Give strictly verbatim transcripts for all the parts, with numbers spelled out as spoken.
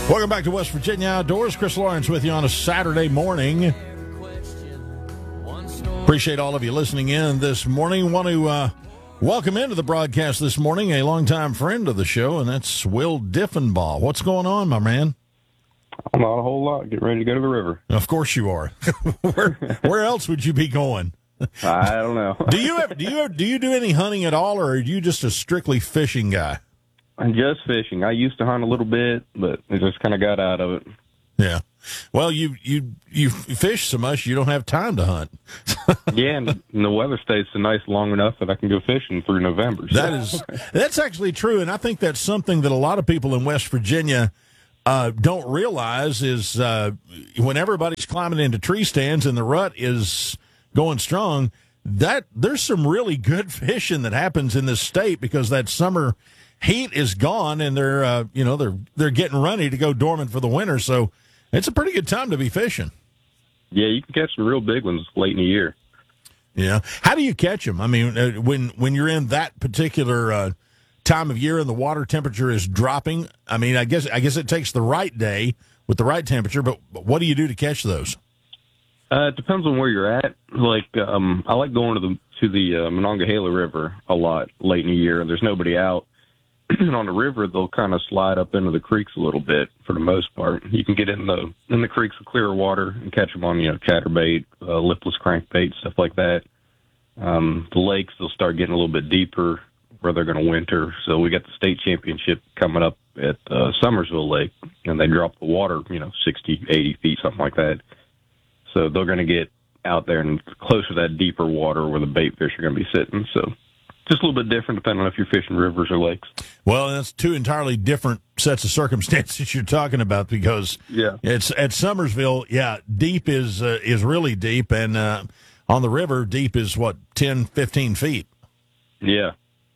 Welcome back to West Virginia Outdoors. Chris Lawrence with you on a Saturday morning. Appreciate all of you listening in this morning. Want to uh, welcome into the broadcast this morning a longtime friend of the show, and that's Will Diffenbaugh. What's going on, my man? Not a whole lot. Getting ready to go to the river. Of course you are. where, where else would you be going? I don't know. do you have, do you do you do any hunting at all, or are you just a strictly fishing guy? I'm just fishing. I used to hunt a little bit, but I just kind of got out of it. Yeah. Well, you you you fish so much you don't have time to hunt. Yeah, and, and the weather stays so nice long enough that I can go fishing through November. So. That is that's actually true, and I think that's something that a lot of people in West Virginia uh, don't realize is uh, when everybody's climbing into tree stands and the rut is going strong, that there's some really good fishing that happens in this state because that summer heat is gone, and they're uh, you know they're they're getting ready to go dormant for the winter. So it's a pretty good time to be fishing. Yeah, you can catch some real big ones late in the year. Yeah, how do you catch them? I mean, uh, when when you're in that particular uh, time of year and the water temperature is dropping, I mean, I guess I guess it takes the right day with the right temperature. But, but what do you do to catch those? Uh, it depends on where you're at. Like um, I like going to the to the uh, Monongahela River a lot late in the year. There's nobody out. On the river, they'll kind of slide up into the creeks a little bit for the most part. You can get in the in the creeks with clearer water and catch them on, you know, chatterbait, uh, lipless crankbait, stuff like that. Um, the lakes, they'll start getting a little bit deeper where they're going to winter. So we got the state championship coming up at uh, Summersville Lake, and they drop the water, you know, sixty, eighty feet, something like that. So they're going to get out there and closer to that deeper water where the bait fish are going to be sitting. So just a little bit different depending on if you're fishing rivers or lakes. Well, that's two entirely different sets of circumstances you're talking about because yeah, it's at Summersville. Yeah, deep is uh, is really deep, and uh, on the river, deep is what ten, fifteen feet. Yeah.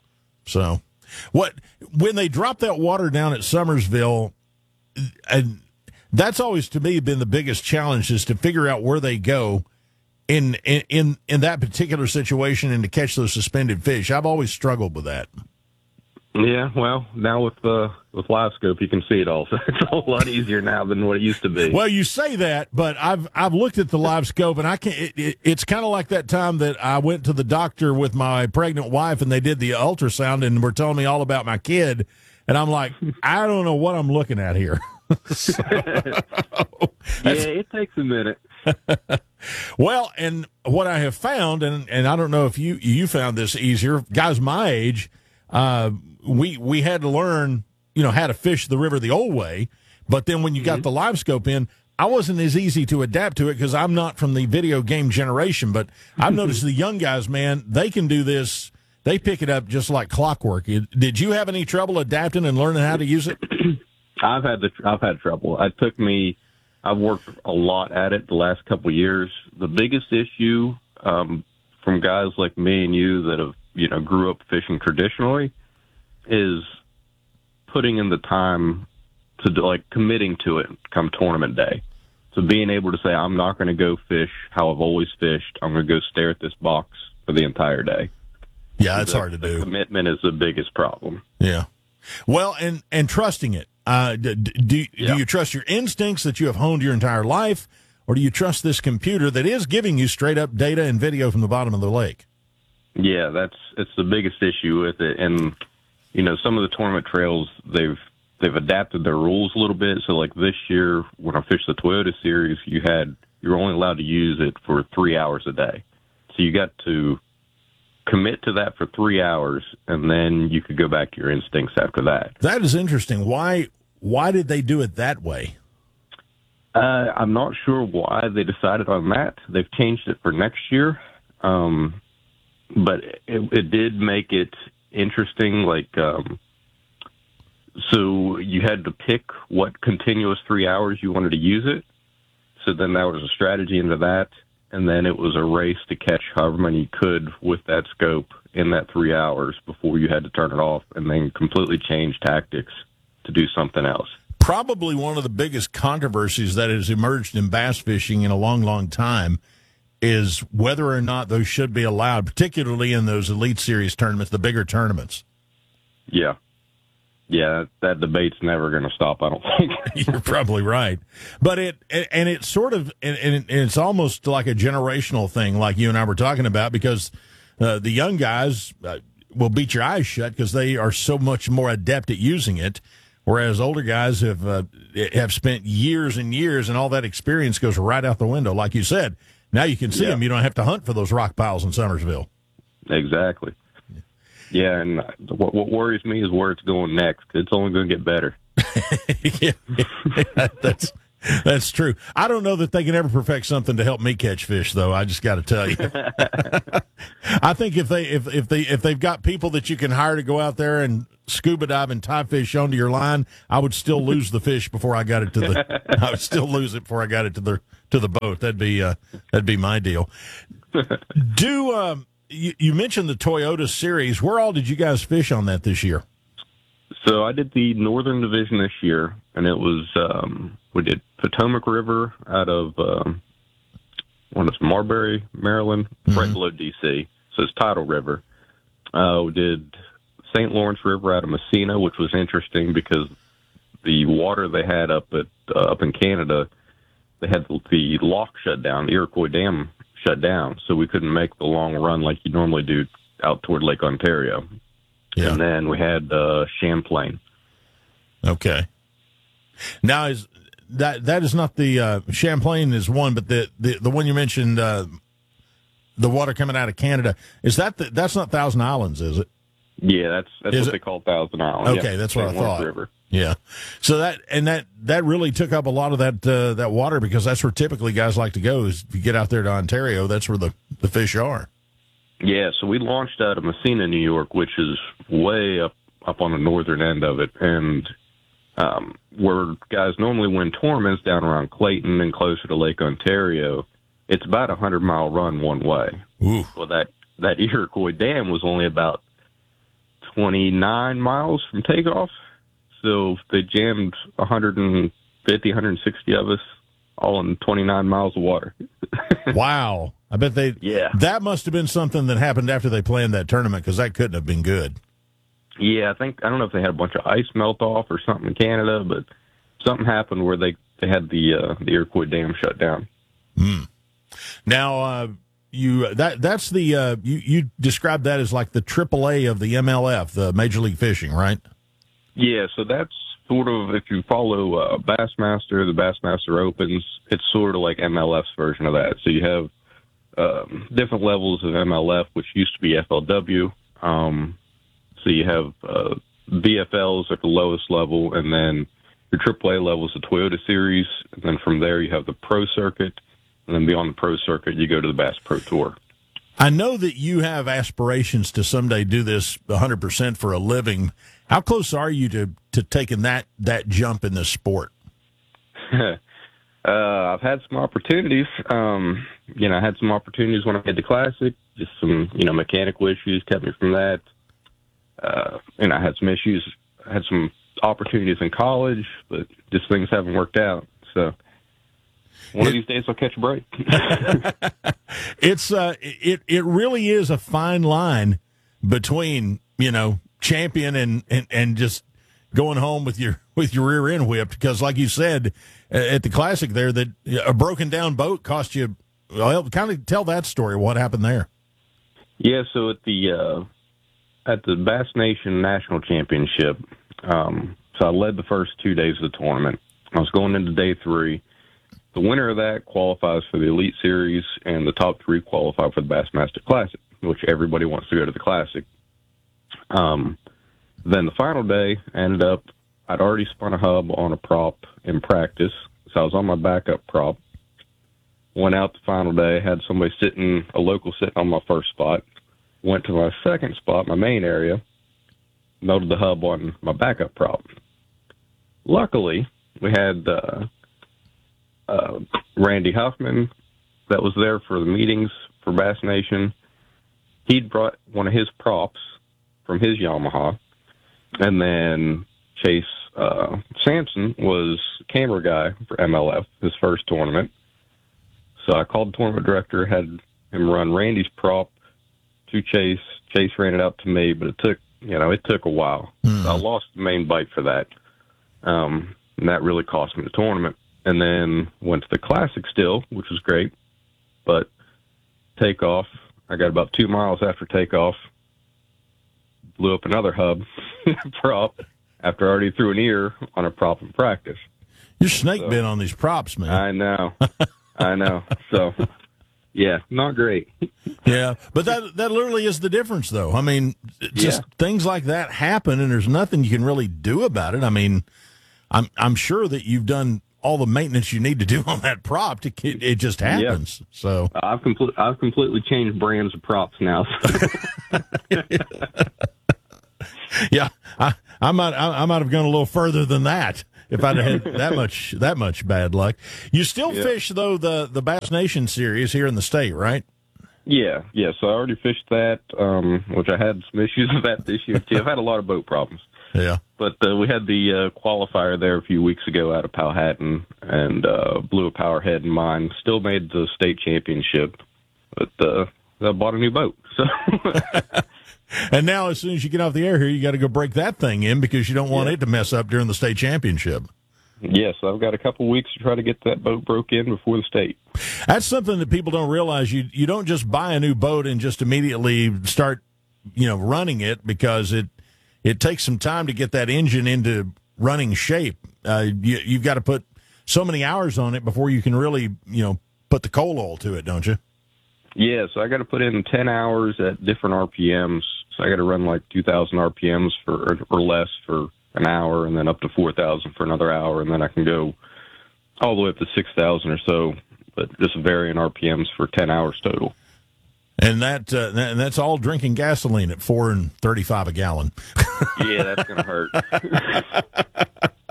So, what when they drop that water down at Summersville, and that's always to me been the biggest challenge is to figure out where they go. In, in in that particular situation and to catch those suspended fish. I've always struggled with that. Yeah, well, now with uh, with live scope, you can see it all. So it's a whole lot easier now than what it used to be. Well, you say that, but I've I've looked at the live scope, and I can. It, it, it's kind of like that time that I went to the doctor with my pregnant wife, and they did the ultrasound, and were telling me all about my kid, and I'm like, I don't know what I'm looking at here. So, yeah, it takes a minute. Well, and what I have found, and, and I don't know if you you found this easier, guys my age, uh, we we had to learn, you know, how to fish the river the old way. But then when you got mm-hmm. the live scope in, I wasn't as easy to adapt to it because I'm not from the video game generation. But I've noticed the young guys, man, they can do this. They pick it up just like clockwork. Did you have any trouble adapting and learning how to use it? I've had the I've had trouble. It took me. I've worked a lot at it the last couple of years. The biggest issue um, from guys like me and you that have, you know, grew up fishing traditionally is putting in the time to, like, committing to it come tournament day. So being able to say, I'm not going to go fish how I've always fished. I'm going to go stare at this box for the entire day. Yeah, it's the, hard to do. Commitment is the biggest problem. Yeah. Well, and, and trusting it. Uh, do, do, yeah. do you trust your instincts that you have honed your entire life, or do you trust this computer that is giving you straight up data and video from the bottom of the lake? Yeah, that's it's the biggest issue with it. And, you know, some of the tournament trails, they've they've adapted their rules a little bit. So, like this year, when I fished the Toyota Series, you had you were only allowed to use it for three hours a day. So you got to commit to that for three hours, and then you could go back to your instincts after that. That is interesting. Why why did they do it that way? Uh, I'm not sure why they decided on that. They've changed it for next year, um, but it, it did make it interesting. Like, um, so you had to pick what continuous three hours you wanted to use it. So then there was a strategy into that. And then it was a race to catch however many you could with that scope in that three hours before you had to turn it off, and then completely change tactics to do something else. Probably one of the biggest controversies that has emerged in bass fishing in a long, long time is whether or not those should be allowed, particularly in those Elite Series tournaments, the bigger tournaments. Yeah. Yeah, that debate's never going to stop, I don't think. You're probably right. But it, and it's sort of, and, and it's almost like a generational thing, like you and I were talking about, because uh, the young guys uh, will beat your eyes shut because they are so much more adept at using it, whereas older guys have uh, have spent years and years, and all that experience goes right out the window. Like you said, now you can see yeah. them. You don't have to hunt for those rock piles in Summersville. Exactly. Yeah, and what, what worries me is where it's going next. It's only going to get better. yeah, that's that's true. I don't know that they can ever perfect something to help me catch fish, though. I just got to tell you. I think if they if if they if they've got people that you can hire to go out there and scuba dive and tie fish onto your line, I would still lose the fish before I got it to the. I would still lose it before I got it to the to the boat. That'd be uh, that'd be my deal. Do. Um, You, you mentioned the Toyota Series. Where all did you guys fish on that this year? So I did the Northern Division this year, and it was um, we did Potomac River out of um, what is Marbury, Maryland, mm-hmm. right below D C. So it's Tidal River. Uh, we did Saint Lawrence River out of Messina, which was interesting because the water they had up at uh, up in Canada, they had the, the lock shut down, the Iroquois Dam shut down, so we couldn't make the long run like you normally do out toward Lake Ontario. Yeah. And then we had uh, Champlain. Okay. Now is that that is not the uh, Champlain is one, but the the, the one you mentioned, uh, the water coming out of Canada, is that the, that's not Thousand Islands, is it? Yeah, that's that's is what it? they call Thousand Islands. Okay, yeah. that's what Saint I Lawrence thought. River. Yeah. So that and that that really took up a lot of that uh, that water, because that's where typically guys like to go. Is if you get out there to Ontario, that's where the, the fish are. Yeah. So we launched out of Messina, New York, which is way up up on the northern end of it, and um, where guys normally win tournaments down around Clayton and closer to Lake Ontario, it's about a hundred mile run one way. Ooh. Well, that that Iroquois Dam was only about twenty-nine miles from takeoff. So they jammed one hundred fifty, one hundred sixty of us all in twenty-nine miles of water. Wow. I bet they, yeah. That must have been something that happened after they planned that tournament, because that couldn't have been good. Yeah, I think, I don't know if they had a bunch of ice melt off or something in Canada, but something happened where they, they had the, uh, the Iroquois Dam shut down. Hmm. Now, uh, you, that, that's the, uh, you, you described that as like the triple A of the M L F, the Major League Fishing, right? Yeah, so that's sort of, if you follow uh, Bassmaster, the Bassmaster Opens, it's sort of like M L F's version of that. So you have um, different levels of M L F, which used to be F L W. Um, so you have uh, B F Ls at the lowest level, and then your triple A level is the Toyota Series, and then from there you have the Pro Circuit, and then beyond the Pro Circuit you go to the Bass Pro Tour. I know that you have aspirations to someday do this one hundred percent for a living. How close are you to, to taking that, that jump in this sport? uh, I've had some opportunities. Um, you know, I had some opportunities when I did the Classic. Just some, you know, mechanical issues kept me from that. Uh, and I had some issues. I had some opportunities in college, but just things haven't worked out. So one of these days I'll catch a break. It's uh, it it really is a fine line between, you know, champion and, and, and just going home with your with your rear end whipped, because like you said at the Classic there, that a broken down boat cost you. Well, kind of tell that story. What happened there? Yeah, so at the uh, at the Bass Nation National Championship, um, so I led the first two days of the tournament. I was going into day three. The winner of that qualifies for the Elite Series, and the top three qualify for the Bassmaster Classic, which everybody wants to go to the Classic. Um, then the final day ended up, I'd already spun a hub on a prop in practice, so I was on my backup prop. Went out the final day, had somebody sitting, a local sitting on my first spot. Went to my second spot, my main area, melted the hub on my backup prop. Luckily, we had uh, uh, Randy Huffman that was there for the meetings for Bass Nation. He'd brought one of his props from his Yamaha, and then Chase uh, Sampson was camera guy for M L F, his first tournament. So I called the tournament director, had him run Randy's prop to Chase. Chase ran it out to me, but it took you know, it took a while. Mm. I lost the main bite for that. Um, and that really cost me the tournament. And then went to the Classic still, which was great. But takeoff, I got about two miles after takeoff, blew up another hub prop after I already threw an ear on a prop in practice. You're snake So- bit on these props, man. I know. I know. So, yeah, not great. Yeah, but that that literally is the difference, though. I mean, just Yeah. things like that happen, and there's nothing you can really do about it. I mean, I'm I'm sure that you've done all the maintenance you need to do on that prop. To, it, it just happens. So I've complete, I've completely changed brands of props now. yeah, I I might I, I might have gone a little further than that if I'd had that much that much bad luck. You still Yeah. fish though the the Bass Nation series here in the state, right? yeah, yeah. So I already fished that, um, which I had some issues with that this year too. I've had a lot of boat problems. Yeah. But uh, we had the uh, qualifier there a few weeks ago out of Powhatan, and uh, blew a power head in mine. Still made the state championship, but uh, I bought a new boat. So And now, as soon as you get off the air here, you got to go break that thing in because you don't want Yeah. it to mess up during the state championship. yes, I've got a couple weeks to try to get that boat broke in before the state. That's something that people don't realize. You you don't just buy a new boat and just immediately start, you know, running it, because it it takes some time to get that engine into running shape. Uh, you, you've got to put so many hours on it before you can really, you know, put the coal oil to it, don't you? Yeah, so I got to put in ten hours at different R P Ms. So I got to run like two thousand R P Ms for or less for an hour, and then up to four thousand for another hour, and then I can go all the way up to six thousand or so, but just varying R P Ms for ten hours total. And that uh, that- and that's all drinking gasoline at four and thirty five a gallon. Yeah, that's going to hurt.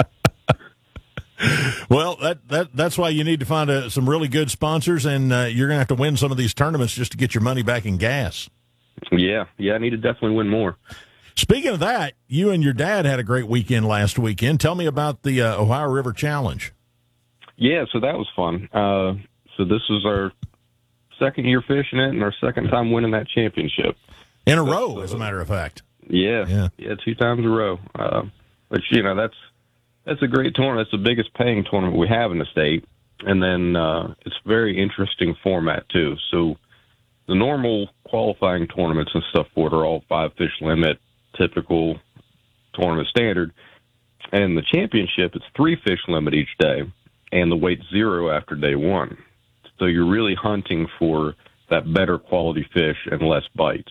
Well, that, that that's why you need to find uh, some really good sponsors, and uh, you're going to have to win some of these tournaments just to get your money back in gas. Yeah, yeah, I need to definitely win more. Speaking of that, you and your dad had a great weekend last weekend. Tell me about the uh, Ohio River Challenge. Yeah, so that was fun. Uh, so this was our second year fishing it and our second time winning that championship. In a row, as a matter of fact. Yeah, Yeah. yeah, two times in a row. Uh, but, you know, that's that's a great tournament. It's the biggest paying tournament we have in the state. And then uh, it's a very interesting format, too. So the normal qualifying tournaments and stuff for it are all five-fish limit, typical tournament standard. And the championship, it's three-fish limit each day, and the weight's zero after day one. So you're really hunting for that better quality fish and less bites.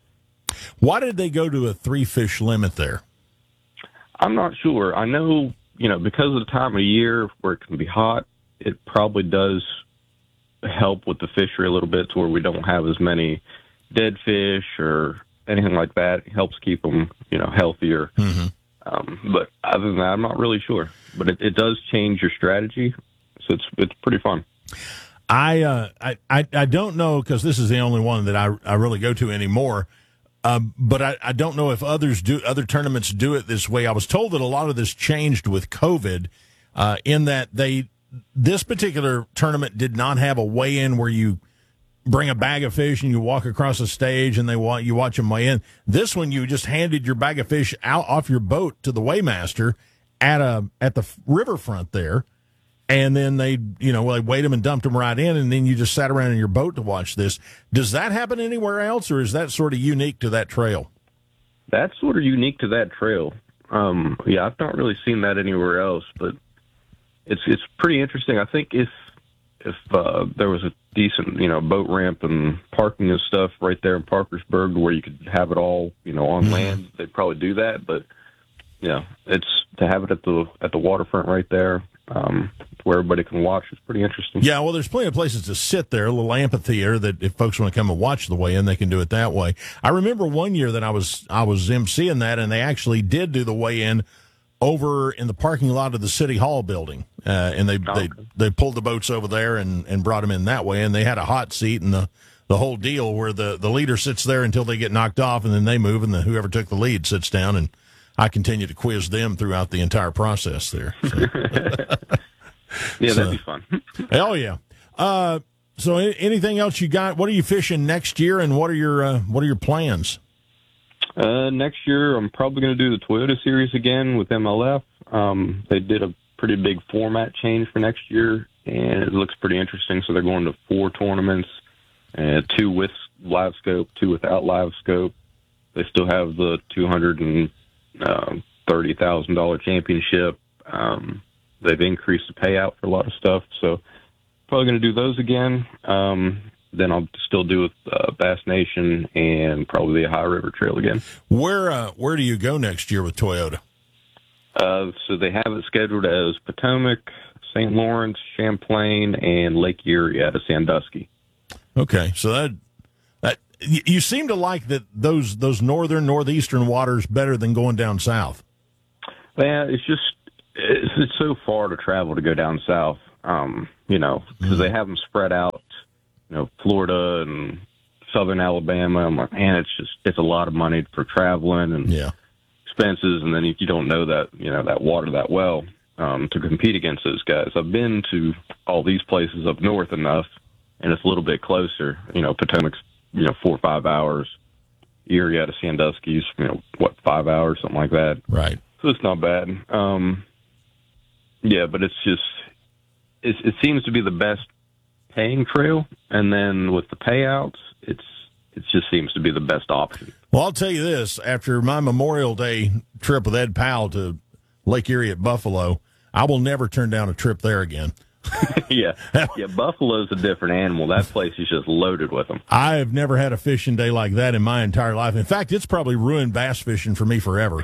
Why did they go to a three fish limit there? I'm not sure. I know, you know, because of the time of year where it can be hot, it probably does help with the fishery a little bit to where we don't have as many dead fish or anything like that. It helps keep them, you know, healthier. Mm-hmm. Um, but other than that, I'm not really sure. But it, it does change your strategy, so it's it's pretty fun. I, uh, I, I, I don't know, because this is the only one that I, I really go to anymore. Um, but I, I don't know if others do, other tournaments do it this way. I was told that a lot of this changed with COVID, uh, in that they, this particular tournament did not have a weigh-in where you bring a bag of fish and you walk across a stage and they want, you watch them weigh in. This one, you just handed your bag of fish out off your boat to the weighmaster at a, at the riverfront there. And then they, you know, well, they weighed them and dumped them right in, and then you just sat around in your boat to watch this. Does that happen anywhere else, or is that sort of unique to that trail? That's sort of unique to that trail. Um, yeah, I've not really seen that anywhere else, but it's it's pretty interesting. I think if if uh, there was a decent, you know, boat ramp and parking and stuff right there in Parkersburg where you could have it all, you know, on Mm-hmm. land, they'd probably do that. But you know, it's to have it at the at the waterfront right there. Um, where everybody can watch. It's pretty interesting. Yeah, well, there's plenty of places to sit there, a little amphitheater that if folks want to come and watch the weigh-in, they can do it that way. I remember one year that I was I was emceeing that, and they actually did do the weigh-in over in the parking lot of the City Hall building, uh, and they, Oh, they okay. they pulled the boats over there and, and brought them in that way, and they had a hot seat and the, the whole deal where the, the leader sits there until they get knocked off, and then they move, and then whoever took the lead sits down, and I continue to quiz them throughout the entire process there. So. Yeah, So- that'd be fun. Oh yeah. Uh, so a- anything else you got? What are you fishing next year, and what are your uh, what are your plans? Uh, next year, I'm probably going to do the Toyota Series again with M L F. Um, they did a pretty big format change for next year, and it looks pretty interesting. So they're going to four tournaments, uh, two with live scope, two without live scope. They still have the two hundred thirty thousand dollars championship. Um, they've increased the payout for a lot of stuff, so probably going to do those again. Um, then I'll still do with uh, Bass Nation and probably the Ohio River Trail again. Where uh, where do you go next year with Toyota? Uh, so they have it scheduled as Potomac, Saint Lawrence, Champlain, and Lake Erie out of Sandusky. Okay, so that that you seem to like that those those northern northeastern waters better than going down south. Yeah, it's just it's, it's so far to travel to go down south. Um, you know, because mm-hmm. they have them spread out. You know, Florida and southern Alabama. I'm like, man, it's just it's a lot of money for traveling and yeah. expenses. And then if you don't know that, you know, that water that well um, to compete against those guys. I've been to all these places up north enough, and it's a little bit closer. You know, Potomac's you know four or five hours. Erie out of Sandusky's you know what five hours, something like that. Right. So it's not bad. Um, yeah, but it's just it's, it seems to be the best paying trail, and then with the payouts, it's it just seems to be the best option. Well, I'll tell you this: after my Memorial Day trip with Ed Powell to Lake Erie at Buffalo, I will never turn down a trip there again. yeah, yeah. Buffalo's a different animal. That place is just loaded with them. I have never had a fishing day like that in my entire life. In fact, it's probably ruined bass fishing for me forever.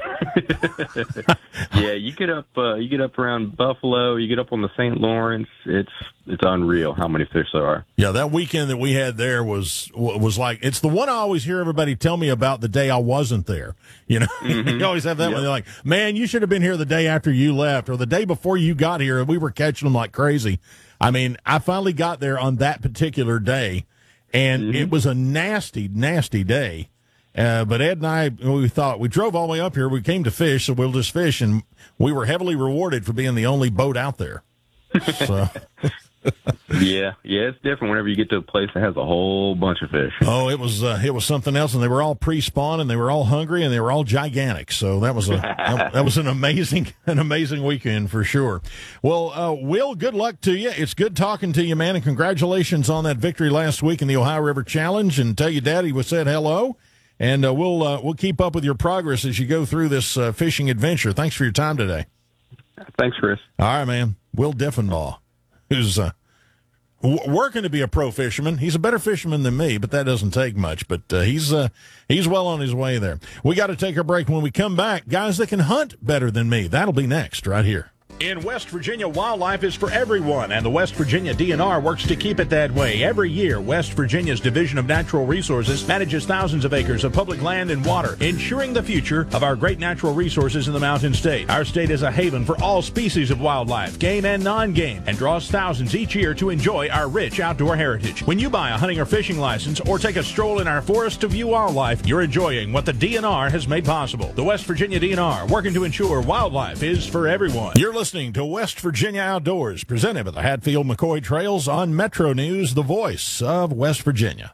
yeah, you get up, uh, you get up around Buffalo, you get up on the Saint Lawrence. It's it's unreal how many fish there are. Yeah, that weekend that we had there was was like it's the one I always hear everybody tell me about the day I wasn't there. You know, mm-hmm. you always have that yep. one. They're like, "Man, you should have been here the day after you left, or the day before you got here. We were catching them like crazy." I mean, I finally got there on that particular day, and mm-hmm. it was a nasty, nasty day. Uh, but Ed and I, we thought, we drove all the way up here. We came to fish, so we'll just fish. And we were heavily rewarded for being the only boat out there. So. yeah, yeah, it's different whenever you get to a place that has a whole bunch of fish. Oh, it was uh, it was something else, and they were all pre-spawn, and they were all hungry, and they were all gigantic. So that was a that, that was an amazing an amazing weekend for sure. Well, uh, Will, good luck to you. It's good talking to you, man, and congratulations on that victory last week in the Ohio River Challenge. And tell your daddy we said hello, and uh, we'll uh, we'll keep up with your progress as you go through this uh, fishing adventure. Thanks for your time today. Thanks, Chris. All right, man. Will Diffenbaugh, who's uh, w- working to be a pro fisherman. He's a better fisherman than me, but that doesn't take much. But uh, he's uh, he's well on his way there. We got to take a break. When we come back, guys that can hunt better than me. That'll be next right here. In West Virginia, wildlife is for everyone, and the West Virginia D N R works to keep it that way. Every year, West Virginia's Division of Natural Resources manages thousands of acres of public land and water, ensuring the future of our great natural resources in the Mountain State. Our state is a haven for all species of wildlife, game and non-game, and draws thousands each year to enjoy our rich outdoor heritage. When you buy a hunting or fishing license or take a stroll in our forest to view wildlife, you're enjoying what the D N R has made possible. The West Virginia D N R, working to ensure wildlife is for everyone. You're listening Listening to West Virginia Outdoors, presented by the Hatfield McCoy Trails on Metro News, the voice of West Virginia.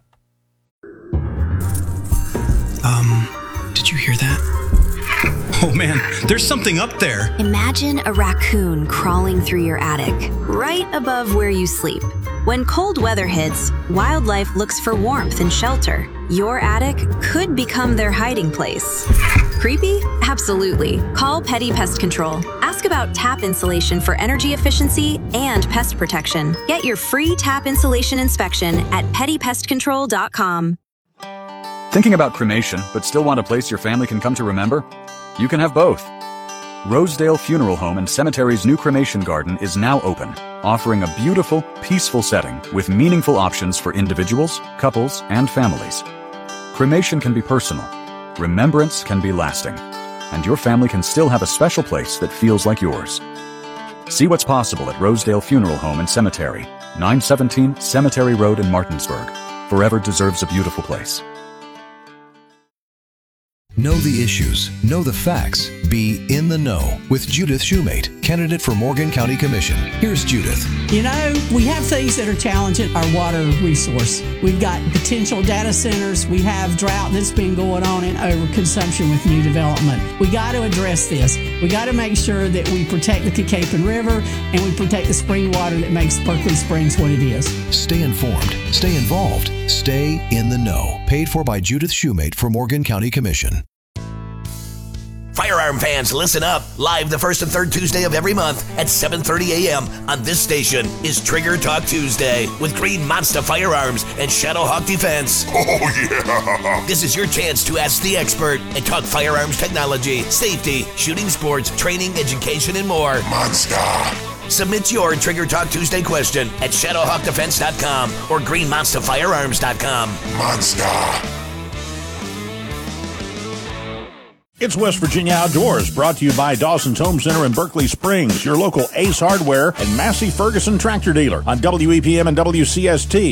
Um, did you hear that? Oh man, there's something up there. Imagine a raccoon crawling through your attic, right above where you sleep. When cold weather hits, wildlife looks for warmth and shelter. Your attic could become their hiding place. Creepy? Absolutely. Call Petty Pest Control. Ask about tap insulation for energy efficiency and pest protection. Get your free tap insulation inspection at petty pest control dot com. Thinking about cremation, but still want a place your family can come to remember? You can have both. Rosedale Funeral Home and Cemetery's new cremation garden is now open, offering a beautiful, peaceful setting with meaningful options for individuals, couples, and families. Cremation can be personal. Remembrance can be lasting. And your family can still have a special place that feels like yours. See what's possible at Rosedale Funeral Home and Cemetery, nine seventeen Cemetery Road in Martinsburg. Forever deserves a beautiful place. Know the issues, know the facts, be in the know with Judith Shoemate, candidate for Morgan County Commission. Here's Judith. You know, we have things that are challenging our water resource. We've got potential data centers. We have drought that's been going on and overconsumption with new development. We got to address this. We got to make sure that we protect the Cacapon River and we protect the spring water that makes Berkeley Springs what it is. Stay informed, stay involved, stay in the know. Paid for by Judith Shoemate for Morgan County Commission. Firearm fans, listen up. Live the first and third Tuesday of every month at seven thirty a.m. on this station is Trigger Talk Tuesday with Green Monster Firearms and Shadowhawk Defense. Oh, yeah. This is your chance to ask the expert and talk firearms technology, safety, shooting sports, training, education, and more. Monster. Submit your Trigger Talk Tuesday question at shadowhawk defense dot com or green monster firearms dot com. Monster. It's West Virginia Outdoors, brought to you by Dawson's Home Center in Berkeley Springs, your local Ace Hardware and Massey Ferguson tractor dealer on W E P M and W C S T.